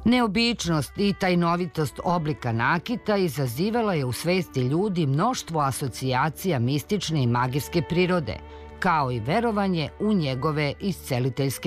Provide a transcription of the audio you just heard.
Neobičnost i tajnovitost oblika nakita izazivala je u svesti ljudi mnoštvo asocijacija mistične i magijske prirode, kao i verovanje u njegove isceliteljske